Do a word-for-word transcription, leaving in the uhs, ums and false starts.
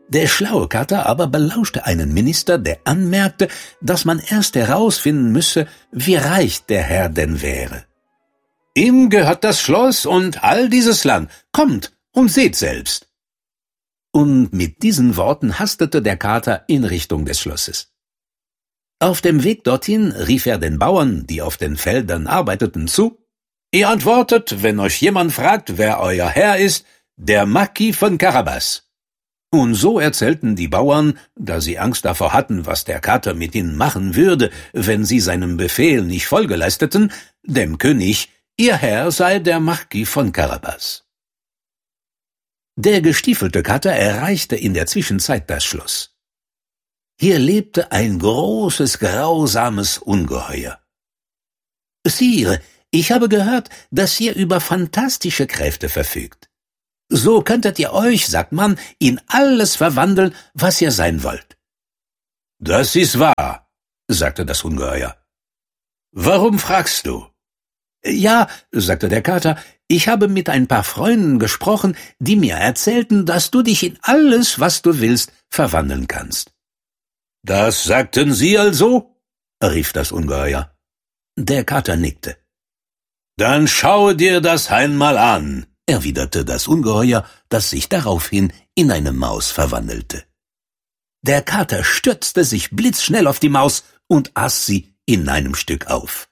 Der schlaue Kater aber belauschte einen Minister, der anmerkte, dass man erst herausfinden müsse, wie reich der Herr denn wäre. »Ihm gehört das Schloss und all dieses Land. Kommt und seht selbst.« Und mit diesen Worten hastete der Kater in Richtung des Schlosses. Auf dem Weg dorthin rief er den Bauern, die auf den Feldern arbeiteten, zu: »Ihr antwortet, wenn euch jemand fragt, wer euer Herr ist, der Marquis von Carabas.« Und so erzählten die Bauern, da sie Angst davor hatten, was der Kater mit ihnen machen würde, wenn sie seinem Befehl nicht Folge leisteten, dem König, ihr Herr sei der Marquis von Carabas. Der gestiefelte Kater erreichte in der Zwischenzeit das Schloss. Hier lebte ein großes, grausames Ungeheuer. »Sire, ich habe gehört, dass ihr über fantastische Kräfte verfügt. So könntet ihr euch, sagt man, in alles verwandeln, was ihr sein wollt.« »Das ist wahr«, sagte das Ungeheuer. »Warum fragst du?« »Ja«, sagte der Kater, »ich habe mit ein paar Freunden gesprochen, die mir erzählten, dass du dich in alles, was du willst, verwandeln kannst.« »Das sagten sie also?«, rief das Ungeheuer. Der Kater nickte. »Dann schau dir das einmal an«, erwiderte das Ungeheuer, das sich daraufhin in eine Maus verwandelte. Der Kater stürzte sich blitzschnell auf die Maus und aß sie in einem Stück auf.